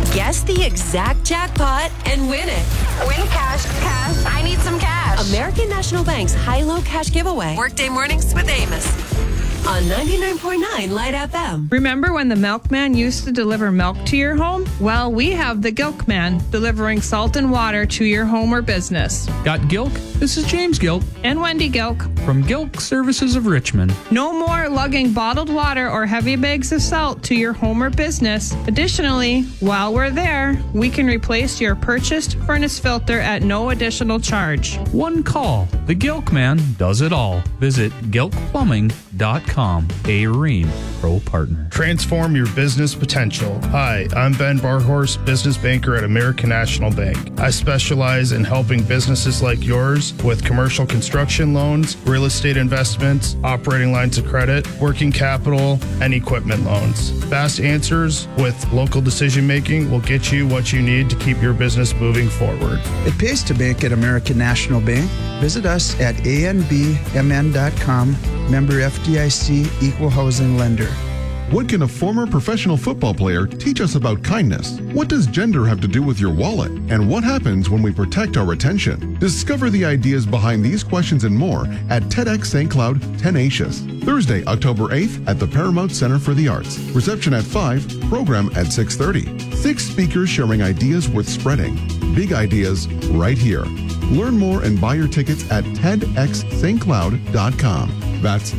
Guess the exact jackpot and win it. Win cash. I need some cash. American National Bank's high-low cash giveaway. Workday mornings with Amos on 99.9 Light FM. Remember when the milkman used to deliver milk to your home? Well, we have the Gilkman, delivering salt and water to your home or business. Got Gilk? This is James Gilk And Wendy Gilk. from Gilk Services of Richmond. No more lugging bottled water or heavy bags of salt to your home or business. Additionally, while we're there, we can replace your purchased furnace filter at no additional charge. One call. The Gilk Man does it all. Visit gilkplumbing.com, a Rheem Pro partner. Transform your business potential. Hi, I'm Ben Barhorst, business banker at American National Bank. I specialize in helping businesses like yours with commercial construction loans, real estate investments, operating lines of credit, working capital, and equipment loans. Fast answers with local decision making will get you what you need to keep your business moving forward. It pays to bank at American National Bank. Visit us at anbmn.com, member FDIC, equal housing lender. What can a former professional football player teach us about kindness? What does gender have to do with your wallet? And what happens when we protect our retention? Discover the ideas behind these questions and more at TEDx St. Cloud Tenacious. Thursday, October 8th at the Paramount Center for the Arts. Reception at 5, program at 6:30. 6 speakers sharing ideas worth spreading. Big ideas right here. Learn more and buy your tickets at tedxstcloud.com. That's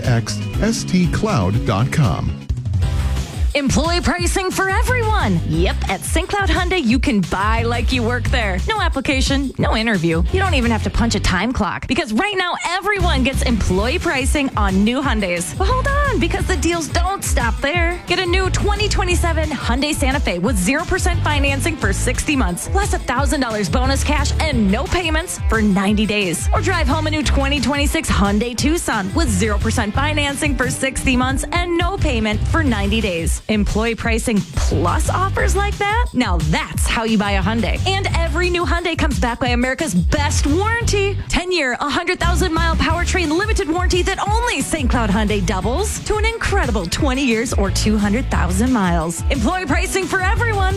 tedxstcloud.com. Employee pricing for everyone. Yep, at St. Cloud Hyundai, you can buy like you work there. No application, no interview. You don't even have to punch a time clock because right now everyone gets employee pricing on new Hyundais. But hold on, because the deals don't stop there. Get a new 2027 Hyundai Santa Fe with 0% financing for 60 months, plus $1,000 bonus cash and no payments for 90 days. Or drive home a new 2026 Hyundai Tucson with 0% financing for 60 months and no payment for 90 days. Employee pricing plus offers like that? Now that's how you buy a Hyundai. And every new Hyundai comes back by America's best warranty. 10-year, 100,000-mile powertrain limited warranty that only St. Cloud Hyundai doubles to an incredible 20 years or 200,000 miles. Employee pricing for everyone.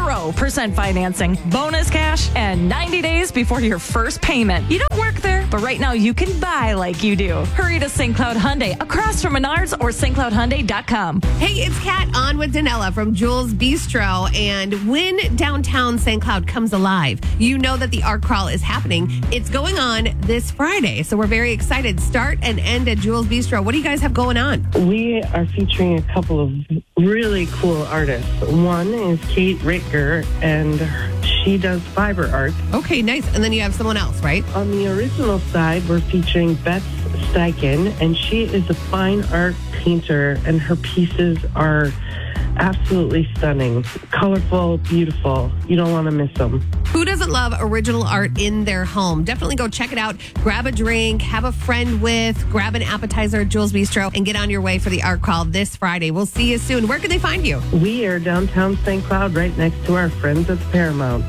0% financing, bonus cash, and 90 days before your first payment. You don't work there, but right now you can buy like you do. Hurry to St. Cloud Hyundai across from Menards or stcloudhyundai.com. Hey, it's Kat on with Danella from Jules Bistro. And when downtown St. Cloud comes alive, you know that the art crawl is happening. It's going on this Friday. So we're very excited. Start and end at Jules Bistro. What do you guys have going on? We are featuring a couple of really cool artists. One is Kate Ricker, and she does fiber art. Okay, nice. And then you have someone else, right? On the original side, we're featuring Beth Steichen, and she is a fine art painter, and her pieces are absolutely stunning, colorful, beautiful. You don't want to miss them. Who doesn't love original art in their home? Definitely go check it out. Grab a drink, have a friend with, grab an appetizer at Jules Bistro, and get on your way for the art crawl this Friday. We'll see you soon. Where can they find you? We are downtown St. Cloud, right next to our friends at the Paramount.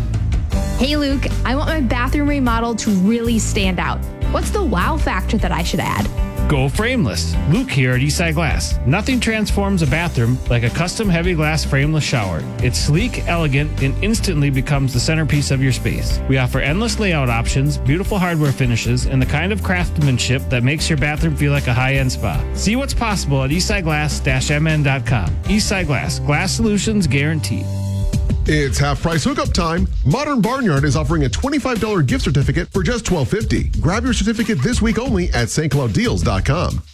Hey, Luke, I want my bathroom remodel to really stand out. What's the wow factor that I should add? Go frameless. Luke here at Eastside Glass. Nothing transforms a bathroom like a custom heavy glass frameless shower. It's sleek, elegant, and instantly becomes the centerpiece of your space. We offer endless layout options, beautiful hardware finishes, and the kind of craftsmanship that makes your bathroom feel like a high-end spa. See what's possible at eastsideglass-mn.com. Eastside Glass. Glass solutions guaranteed. It's half-price hookup time. Modern Barnyard is offering a $25 gift certificate for just $12.50. Grab your certificate this week only at stclouddeals.com.